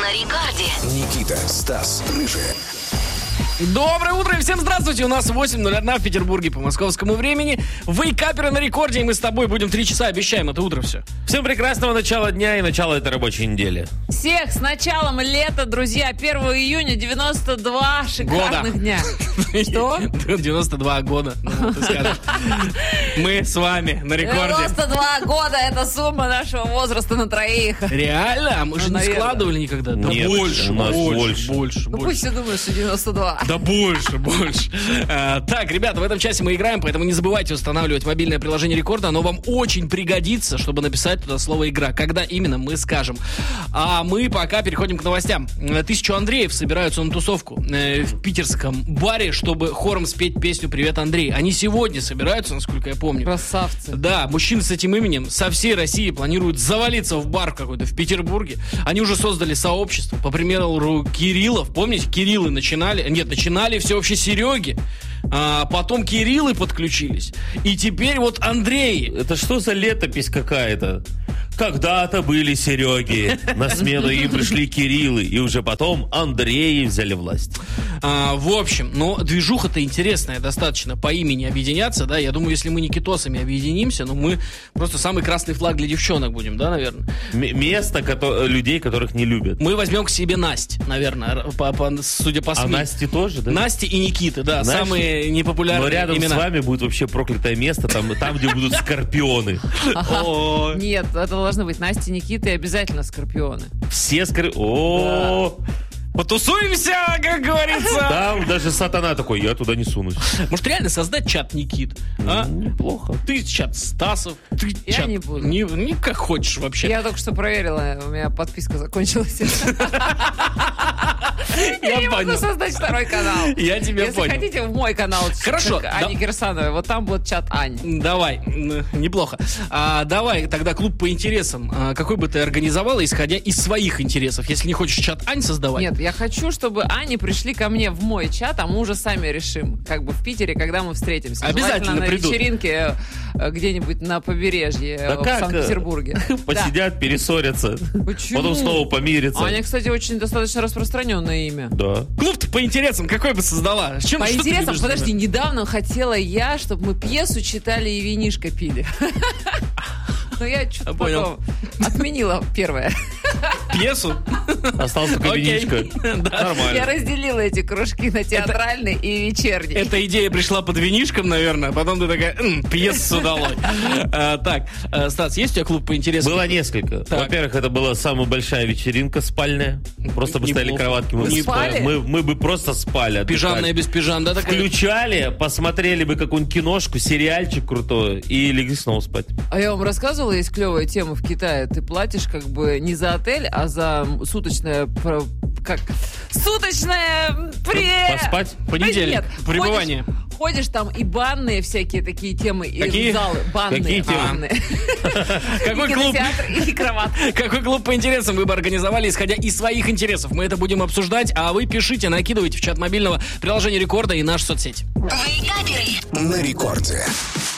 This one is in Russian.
на рекорде. Никита, Стас, Рыжая. Доброе утро и всем здравствуйте. У нас 8:01 в Петербурге по московскому времени. Вейкаперы на рекорде, и мы с тобой будем 3 часа, обещаем, это утро все. Всем прекрасного начала дня и начала этой рабочей недели. Всех с началом лета, друзья. 1 июня 92 шикарных дня. Что? 92 года. Ты скажешь. Мы с вами на рекорде. 92 года — это сумма нашего возраста на троих. Реально? А мы же не наверное. складывали никогда. Да Нет, больше, у нас больше. Ну пусть все думают, что 92. Да больше. Так, ребята, в этом часе мы играем, поэтому не забывайте устанавливать мобильное приложение Рекорда. Оно вам очень пригодится, чтобы написать туда слово «игра». Когда именно, мы скажем. А мы пока переходим к новостям. 1000 Андреев собираются на тусовку в питерском баре, чтобы хором спеть песню «Привет, Андрей». Они сегодня собираются, насколько я помню. Красавцы. Да, мужчины с этим именем со всей России планируют завалиться в бар какой-то в Петербурге. Они уже создали сообщество. По примеру Кириллов. Помните, Кириллы начинали все вообще Сереги. А потом Кириллы подключились. И теперь вот Андрей. Это что за летопись какая-то? Когда-то были Сереги, на смену им пришли Кириллы, и уже потом Андреи взяли власть. В общем, движуха-то интересная достаточно по имени объединяться, да, я думаю, если мы никитосами объединимся, мы просто самый красный флаг для девчонок будем, да, наверное? Место людей, которых не любят. Мы возьмем к себе Насть, наверное, судя по СМИ. А Насти тоже, да? Насти и Никиты, да, знаешь, самые непопулярные но рядом имена. с вами будет вообще проклятое место, там где будут скорпионы. Нет, это должны быть Настя, Никита и обязательно скорпионы. Все скорпионы. Потусуемся, как говорится. Там даже сатана такой, я туда не сунусь. Может, реально создать чат Никит? Неплохо. Ты чат Стасов, ты Я чат... не буду. Не как хочешь вообще. Я только что проверила, у меня подписка закончилась. Я не могу создать второй канал. Я тебя понял. Если хотите, в мой канал. Хорошо. Ани Кирсановой, вот там будет чат Ань. Давай, неплохо. Давай тогда клуб по интересам. Какой бы ты организовала, исходя из своих интересов? Если не хочешь чат Ань создавать. Нет, я хочу, чтобы Они пришли ко мне в мой чат, а мы уже сами решим, как бы в Питере, когда мы встретимся. Обязательно придут. На вечеринке где-нибудь на побережье в Санкт-Петербурге. Посидят, перессорятся. Почему? Потом снова помирятся. Аня, кстати, очень достаточно распространенное имя. Да. Клуб-то по интересам какой бы создала? По интересам, подожди, недавно хотела я, чтобы мы пьесу читали и винишко пили. Но я что-то потом отменила первое. Пьесу? Осталось только винишко. Нормально. Я разделила эти кружки на театральный и вечерний. Эта идея пришла под винишком, наверное, а потом ты такая, пьесу удалось. Так, Стас, есть у тебя клуб по интересам? Было несколько. Во-первых, это была самая большая вечеринка спальная. Просто бы стояли кроватки. Мы бы просто спали. Пижамная без пижам, да? Включали, посмотрели бы какую-нибудь киношку, сериальчик крутой и легли снова спать. А я вам рассказывала, есть клевая тема в Китае. Ты платишь как бы не за отель, а за суточное... Суточное... Поспать? Понедельник. Пребывание. Ходишь там и банные всякие такие темы. Какие? И залы. Банные. Какие темы? Банные. Какой клуб? Кинотеатр и кроват. Какой клуб по интересам вы бы организовали, исходя из своих интересов? Мы это будем обсуждать, а вы пишите, накидывайте в чат мобильного приложения Рекорда и наши соцсети. Вейкаперы На рекорде.